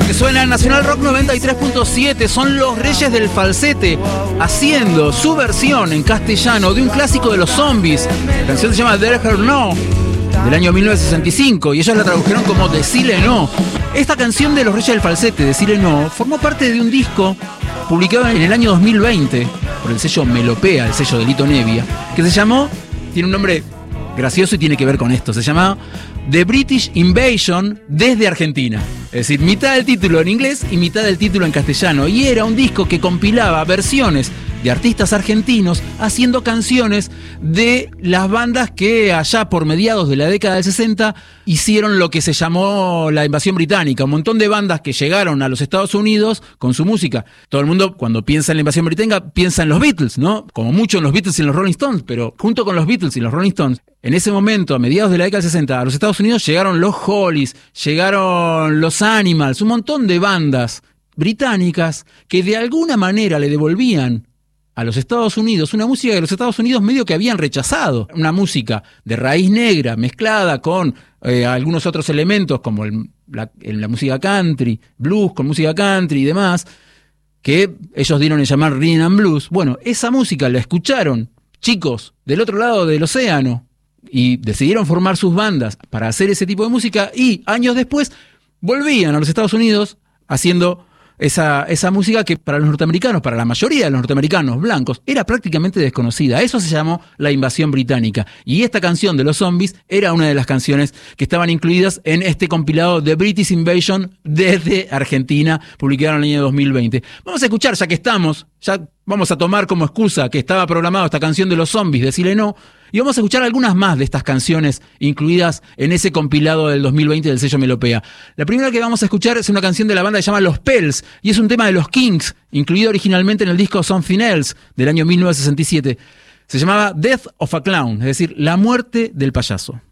Que suena en Nacional Rock 93.7, son Los Reyes del Falsete haciendo su versión en castellano de un clásico de los Zombies. La canción se llama Let Her Know, del año 1965, y ellos la tradujeron como Decile No. Esta canción de Los Reyes del Falsete, Decile No, formó parte de un disco publicado en el año 2020 por el sello Melopea, el sello de Lito Nevia, que se llamó, tiene un nombre gracioso y tiene que ver con esto, se llama The British Invasion desde Argentina. Es decir, mitad del título en inglés y mitad del título en castellano. Y era un disco que compilaba versiones de artistas argentinos haciendo canciones de las bandas que allá por mediados de la década del 60 hicieron lo que se llamó la invasión británica. Un montón de bandas que llegaron a los Estados Unidos con su música. Todo el mundo cuando piensa en la invasión británica piensa en los Beatles, ¿no? Como mucho en los Beatles y en los Rolling Stones, pero junto con los Beatles y los Rolling Stones, en ese momento, a mediados de la década del 60, a los Estados Unidos llegaron los Hollies, llegaron los Animals, un montón de bandas británicas que de alguna manera le devolvían a los Estados Unidos una música que los Estados Unidos medio que habían rechazado. Una música de raíz negra mezclada con algunos otros elementos como la música country, blues con música country y demás, que ellos dieron en llamar Rhythm and Blues. Bueno, esa música la escucharon chicos del otro lado del océano y decidieron formar sus bandas para hacer ese tipo de música y años después volvían a los Estados Unidos haciendo esa música que para los norteamericanos, para la mayoría de los norteamericanos blancos, era prácticamente desconocida. Eso se llamó la invasión británica. Y esta canción de los Zombies era una de las canciones que estaban incluidas en este compilado de British Invasion desde Argentina, publicado en el año 2020. Vamos a escuchar, ya que estamos, ya vamos a tomar como excusa que estaba programada esta canción de los Zombies, Decile No, y vamos a escuchar algunas más de estas canciones incluidas en ese compilado del 2020 del sello Melopea. La primera que vamos a escuchar es una canción de la banda que se llama Los Pels, y es un tema de los Kings, incluido originalmente en el disco Something Else del año 1967. Se llamaba Death of a Clown, es decir, la muerte del payaso.